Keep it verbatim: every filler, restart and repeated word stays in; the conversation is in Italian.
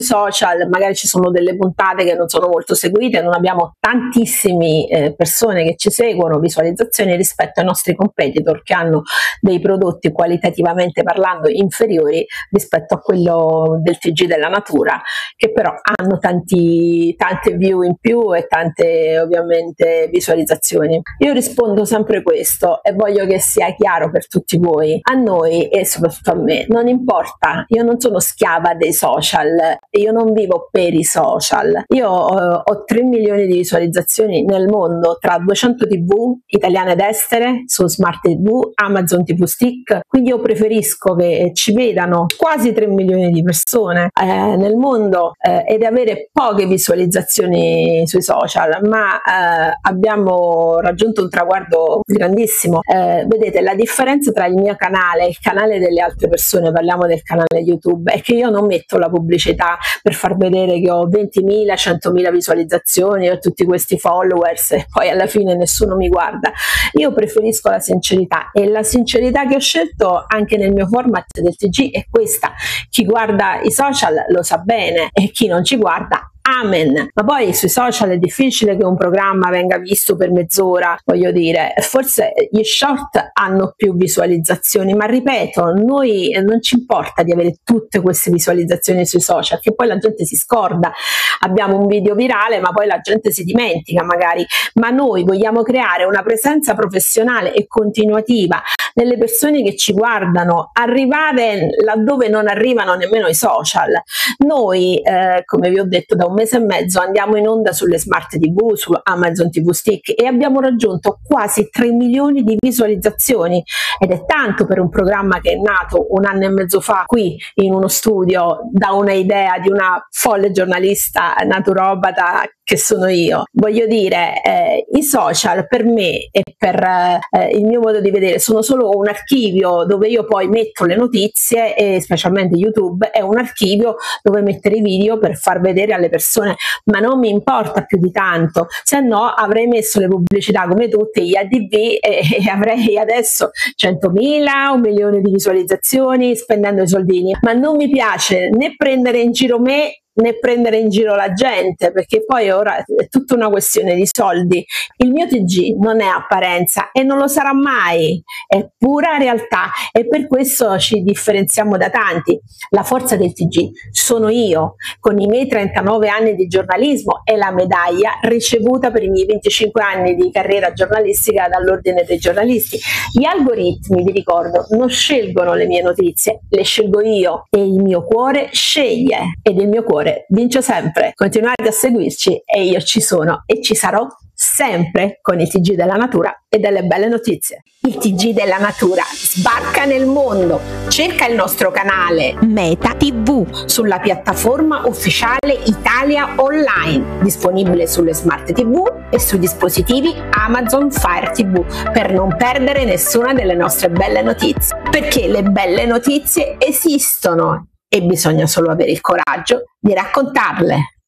social magari ci sono delle puntate che non sono molto seguite, non abbiamo tantissime eh, persone che ci seguono, visualizzazioni rispetto ai nostri competitor che hanno dei prodotti qualitativamente parlando inferiori rispetto a quello del T G della natura, che però hanno tanti, tante view in più e tante ovviamente visualizzazioni. Io rispondo sempre questo e voglio che sia chiaro per tutti voi: a noi e soprattutto a me non importa, io non sono schiava dei social, io non vivo per i social. Io uh, ho tre milioni di visualizzazioni nel mondo tra duecento tivù italiane ed estere su Smart T V, Amazon T V Stick, quindi io preferisco che ci vedano quasi tre milioni di persone eh, nel mondo eh, ed avere poche visualizzazioni sui social, ma eh, abbiamo raggiunto un traguardo grandissimo. Eh, vedete, la differenza tra il mio canale e il canale delle altre persone, parliamo del canale YouTube, è che io non metto la pubblicità per far vedere che ho ventimila, centomila visualizzazioni, ho tutti questi followers e poi alla fine nessuno mi guarda. Io preferisco la sincerità e la sincerità che ho scelto anche nel mio format del T G è questa: chi guarda i social lo sa bene e chi non ci guarda, amen. Ma poi sui social è difficile che un programma venga visto per mezz'ora, voglio dire, forse gli short hanno più visualizzazioni, ma ripeto, noi non ci importa di avere tutte queste visualizzazioni sui social, che poi la gente si scorda. Abbiamo un video virale ma poi la gente si dimentica magari, ma noi vogliamo creare una presenza professionale e continuativa nelle persone che ci guardano, arrivare laddove non arrivano nemmeno i social. Noi eh, come vi ho detto, da un mese e mezzo andiamo in onda sulle Smart T V, su Amazon T V Stick, e abbiamo raggiunto quasi tre milioni di visualizzazioni, ed è tanto per un programma che è nato un anno e mezzo fa qui in uno studio da una idea di una folle giornalista naturobata che sono io. Voglio dire, eh, i social per me e per eh, il mio modo di vedere sono solo un archivio dove io poi metto le notizie, e specialmente YouTube è un archivio dove mettere i video per far vedere alle persone, ma non mi importa più di tanto, se no avrei messo le pubblicità come tutte gli A D V e, e avrei adesso centomila, un milione di visualizzazioni spendendo i soldini. Ma non mi piace né prendere in giro me né prendere in giro la gente, perché poi ora è tutta una questione di soldi. Il mio T G non è apparenza e non lo sarà mai, è pura realtà, e per questo ci differenziamo da tanti. La forza del T G sono io, con i miei trentanove anni di giornalismo e la medaglia ricevuta per i miei venticinque anni di carriera giornalistica dall'Ordine dei giornalisti. Gli algoritmi, vi ricordo, non scelgono le mie notizie, le scelgo io, e il mio cuore sceglie, ed il mio cuore vince sempre. Continuate a seguirci e io ci sono e ci sarò sempre con il T G della natura e delle belle notizie. Il T G della natura sbarca nel mondo. Cerca il nostro canale Meta T V sulla piattaforma ufficiale Italia Online, disponibile sulle Smart T V e sui dispositivi Amazon Fire T V, per non perdere nessuna delle nostre belle notizie, perché le belle notizie esistono e bisogna solo avere il coraggio di raccontarle.